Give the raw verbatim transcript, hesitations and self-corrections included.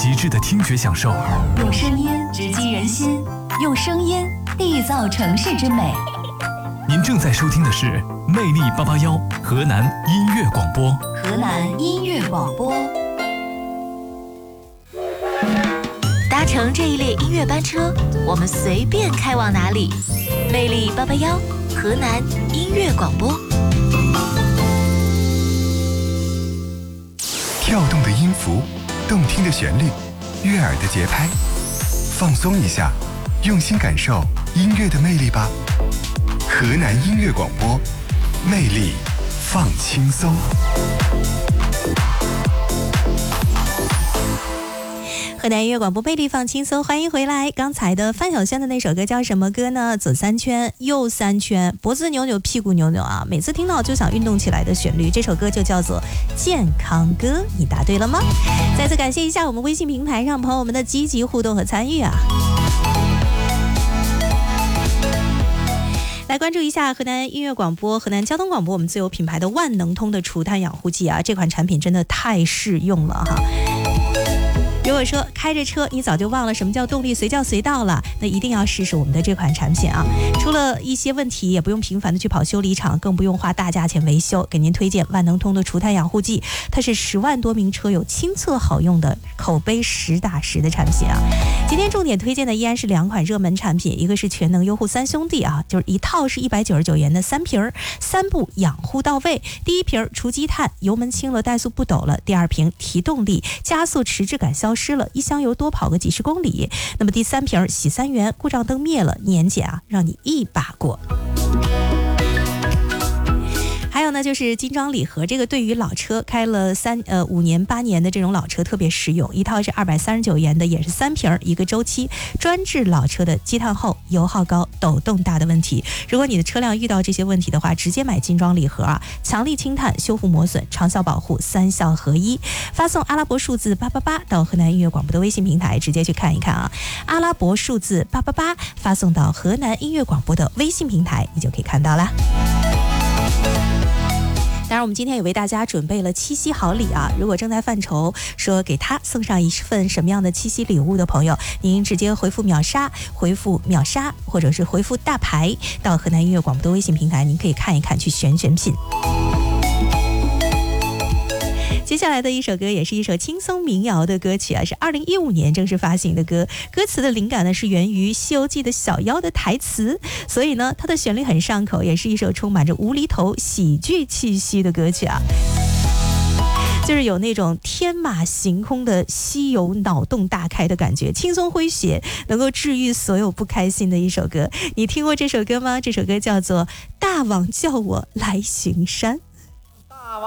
极致的听觉享受， 用声音直击人心，用声音缔造城市之美。 您正在收听的是魅力八八幺河南音乐广播。 河南音乐广播。搭乘这一列音乐班车，我们随便开往哪里。魅力八八幺河南音乐广播。 跳动的音符，动听的旋律，悦耳的节拍，放松一下，用心感受音乐的魅力吧。河南音乐广播，魅力放轻松。 河南音乐广播，魅力放轻松，欢迎回来。刚才的范晓萱的那首歌叫什么歌呢？左三圈，右三圈，脖子扭扭，屁股扭扭啊！每次听到就想运动起来的旋律，这首歌就叫做健康歌。你答对了吗？再次感谢一下我们微信平台上朋友们的积极互动和参与啊！来关注一下河南音乐广播、河南交通广播我们自有品牌的万能通的除碳养护剂啊，这款产品真的太适用了哈。如果说开着车你早就忘了什么叫动力随叫随到了，那一定要试试我们的这款产品啊！出了一些问题也不用频繁的去跑修理厂，更不用花大价钱维修，给您推荐万能通的除碳养护剂，它是十万多名车友亲测好用的，口碑实打实的产品啊！今天重点推荐的依然是两款热门产品，一个是全能优护三兄弟啊，就是一套是一百九十九元的三瓶，三步养护到位。第一瓶除积碳，油门轻了，怠速不抖了；第二瓶提动力，加速迟滞感消失了，一箱油多跑个几十公里。那么第三瓶洗三元，故障灯灭了，年检啊，让你一把过。还有呢，就是精装礼盒，这个对于老车开了三呃五年八年的这种老车特别实用。一套是二百三十九元的，也是三瓶一个周期，专治老车的积碳厚、油耗高、抖动大的问题。如果你的车辆遇到这些问题的话，直接买精装礼盒啊，强力清碳、修复磨损、长效保护，三效合一。发送阿拉伯数字八八八到河南音乐广播的微信平台，直接去看一看啊。阿拉伯数字八八八发送到河南音乐广播的微信平台，你就可以看到啦。当然我们今天也为大家准备了七夕好礼啊，如果正在犯愁说给他送上一份什么样的七夕礼物的朋友，您直接回复秒杀，回复秒杀或者是回复大牌到河南音乐广播的微信平台，您可以看一看，去选选品。接下来的一首歌也是一首轻松民谣的歌曲啊，是二零一五年正式发行的歌，歌词的灵感呢是源于《西游记》的小妖的台词，所以呢它的旋律很上口，也是一首充满着无厘头喜剧气息的歌曲啊，就是有那种天马行空的西游脑洞大开的感觉，轻松诙谐，能够治愈所有不开心的一首歌。你听过这首歌吗？这首歌叫做《大王叫我来巡山》。